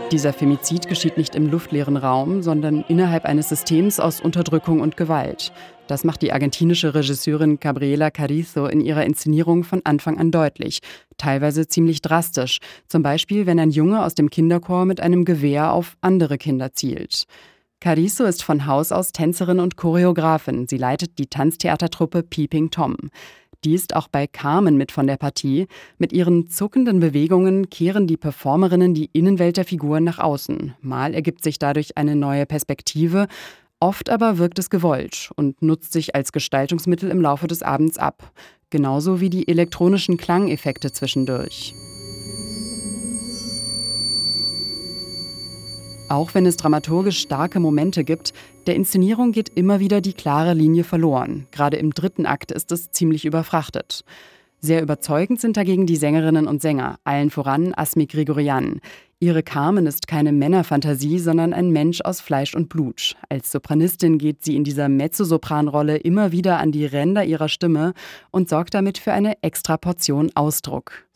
Dieser Femizid geschieht nicht im luftleeren Raum, sondern innerhalb eines Systems aus Unterdrückung und Gewalt. Das macht die argentinische Regisseurin Gabriela Carrizo in ihrer Inszenierung von Anfang an deutlich. Teilweise ziemlich drastisch. Zum Beispiel, wenn ein Junge aus dem Kinderchor mit einem Gewehr auf andere Kinder zielt. Carrizo ist von Haus aus Tänzerin und Choreografin. Sie leitet die Tanztheatertruppe Peeping Tom. Die ist auch bei Carmen mit von der Partie. Mit ihren zuckenden Bewegungen kehren die Performerinnen die Innenwelt der Figuren nach außen. Mal ergibt sich dadurch eine neue Perspektive, oft aber wirkt es gewollt und nutzt sich als Gestaltungsmittel im Laufe des Abends ab. Genauso wie die elektronischen Klangeffekte zwischendurch. Auch wenn es dramaturgisch starke Momente gibt, der Inszenierung geht immer wieder die klare Linie verloren. Gerade im 3. Akt ist es ziemlich überfrachtet. Sehr überzeugend sind dagegen die Sängerinnen und Sänger, allen voran Asmik Grigorian. Ihre Carmen ist keine Männerfantasie, sondern ein Mensch aus Fleisch und Blut. Als Sopranistin geht sie in dieser Mezzosopranrolle immer wieder an die Ränder ihrer Stimme und sorgt damit für eine extra Portion Ausdruck.